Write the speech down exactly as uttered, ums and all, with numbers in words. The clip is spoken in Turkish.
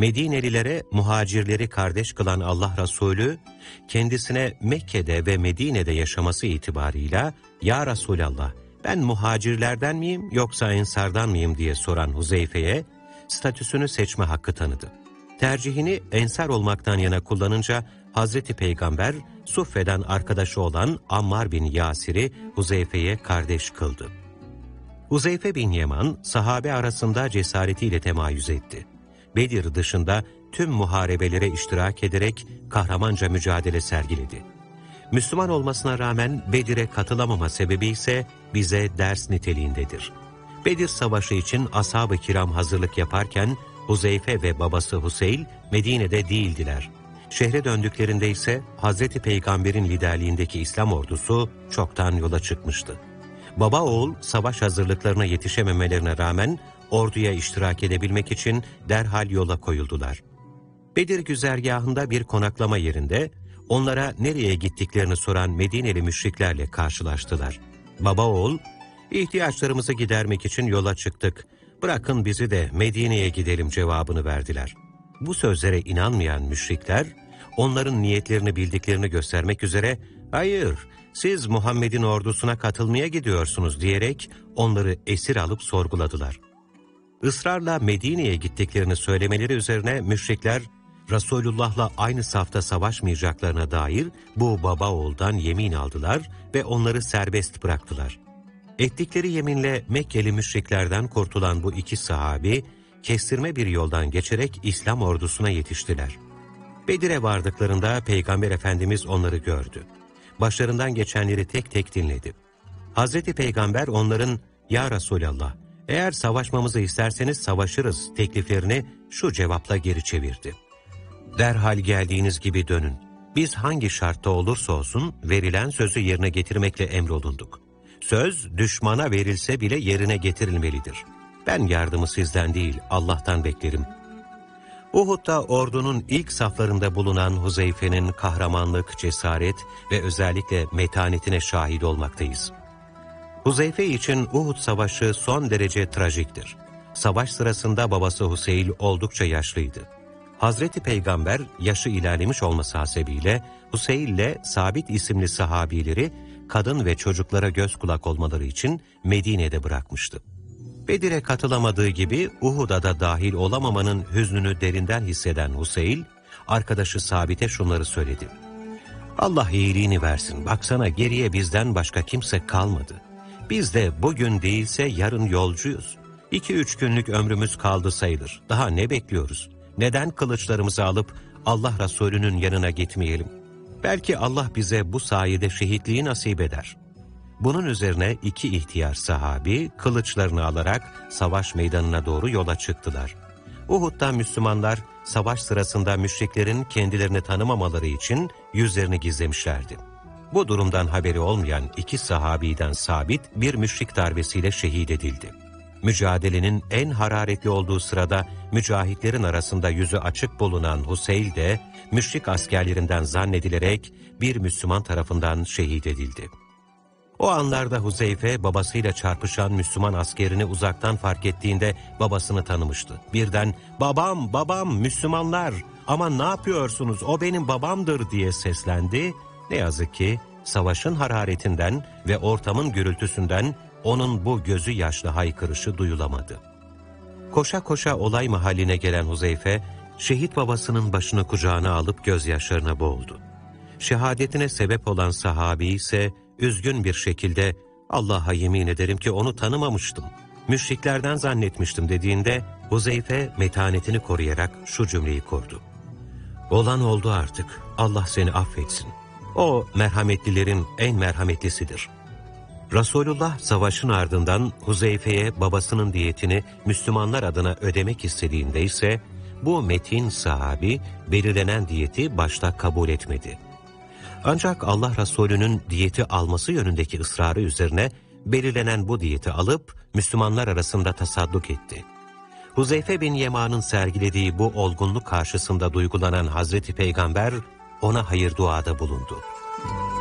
Medinelilere muhacirleri kardeş kılan Allah Resulü, kendisine Mekke'de ve Medine'de yaşaması itibarıyla, ''Ya Resulallah, ben muhacirlerden miyim yoksa ensardan mıyım?'' diye soran Huzeyfe'ye, statüsünü seçme hakkı tanıdı. Tercihini ensar olmaktan yana kullanınca, Hazreti Peygamber, Suffe'den arkadaşı olan Ammar bin Yasir'i Huzeyfe'ye kardeş kıldı. Huzeyfe bin Yeman, sahabe arasında cesaretiyle temayüz etti. Bedir dışında tüm muharebelere iştirak ederek kahramanca mücadele sergiledi. Müslüman olmasına rağmen Bedir'e katılamama sebebi ise bize ders niteliğindedir. Bedir Savaşı için ashab-ı kiram hazırlık yaparken Huzeyfe ve babası Huseyl Medine'de değildiler. Şehre döndüklerinde ise Hazreti Peygamber'in liderliğindeki İslam ordusu çoktan yola çıkmıştı. Baba oğul savaş hazırlıklarına yetişememelerine rağmen orduya iştirak edebilmek için derhal yola koyuldular. Bedir güzergahında bir konaklama yerinde onlara nereye gittiklerini soran Medineli müşriklerle karşılaştılar. Baba oğul, ihtiyaçlarımızı gidermek için yola çıktık, bırakın bizi de Medine'ye gidelim cevabını verdiler. Bu sözlere inanmayan müşrikler, onların niyetlerini bildiklerini göstermek üzere, hayır, siz Muhammed'in ordusuna katılmaya gidiyorsunuz diyerek onları esir alıp sorguladılar. Israrla Medine'ye gittiklerini söylemeleri üzerine müşrikler, Resulullah'la aynı safta savaşmayacaklarına dair bu baba oğuldan yemin aldılar ve onları serbest bıraktılar. Ettikleri yeminle Mekkeli müşriklerden kurtulan bu iki sahabi, kestirme bir yoldan geçerek İslam ordusuna yetiştiler. Bedir'e vardıklarında Peygamber Efendimiz onları gördü. Başlarından geçenleri tek tek dinledi. Hazreti Peygamber onların, ''Ya Resulallah, eğer savaşmamızı isterseniz savaşırız'' tekliflerini şu cevapla geri çevirdi. ''Derhal geldiğiniz gibi dönün. Biz hangi şartta olursa olsun verilen sözü yerine getirmekle emrolunduk. Söz düşmana verilse bile yerine getirilmelidir. Ben yardımı sizden değil Allah'tan beklerim.'' Uhud'da ordunun ilk saflarında bulunan Huzeyfe'nin kahramanlık, cesaret ve özellikle metanetine şahit olmaktayız. Huzeyfe için Uhud Savaşı son derece trajiktir. Savaş sırasında babası Huseyl oldukça yaşlıydı. Hazreti Peygamber yaşı ilerlemiş olması hasebiyle Huseyl ile Sabit isimli sahabileri kadın ve çocuklara göz kulak olmaları için Medine'de bırakmıştı. Bedir'e katılamadığı gibi Uhud'a da dahil olamamanın hüznünü derinden hisseden Huseyl, arkadaşı Sabit'e şunları söyledi. ''Allah iyiliğini versin, baksana geriye bizden başka kimse kalmadı. Biz de bugün değilse yarın yolcuyuz. İki üç günlük ömrümüz kaldı sayılır. Daha ne bekliyoruz? Neden kılıçlarımızı alıp Allah Resulü'nün yanına gitmeyelim? Belki Allah bize bu sayede şehitliği nasip eder.'' Bunun üzerine iki ihtiyar sahabi kılıçlarını alarak savaş meydanına doğru yola çıktılar. Uhud'da Müslümanlar savaş sırasında müşriklerin kendilerini tanımamaları için yüzlerini gizlemişlerdi. Bu durumdan haberi olmayan iki sahabiden Sabit bir müşrik darbesiyle şehit edildi. Mücadelenin en hararetli olduğu sırada mücahitlerin arasında yüzü açık bulunan Huseyl de müşrik askerlerinden zannedilerek bir Müslüman tarafından şehit edildi. O anlarda Huzeyfe babasıyla çarpışan Müslüman askerini uzaktan fark ettiğinde babasını tanımıştı. Birden "Babam, babam, Müslümanlar, ama ne yapıyorsunuz, o benim babamdır" diye seslendi. Ne yazık ki savaşın hararetinden ve ortamın gürültüsünden onun bu gözü yaşlı haykırışı duyulamadı. Koşa koşa olay mahalline gelen Huzeyfe, şehit babasının başını kucağına alıp gözyaşlarına boğuldu. Şehadetine sebep olan sahabi ise üzgün bir şekilde "Allah'a yemin ederim ki onu tanımamıştım, müşriklerden zannetmiştim" dediğinde Huzeyfe metanetini koruyarak şu cümleyi kurdu. "Olan oldu artık, Allah seni affetsin. O merhametlilerin en merhametlisidir." Resulullah savaşın ardından Huzeyfe'ye babasının diyetini Müslümanlar adına ödemek istediğinde ise bu metin sahabi belirlenen diyeti başta kabul etmedi. Ancak Allah Resulü'nün diyeti alması yönündeki ısrarı üzerine belirlenen bu diyeti alıp Müslümanlar arasında tasadduk etti. Huzeyfe bin Yeman'ın sergilediği bu olgunluk karşısında duygulanan Hazreti Peygamber ona hayır duada bulundu.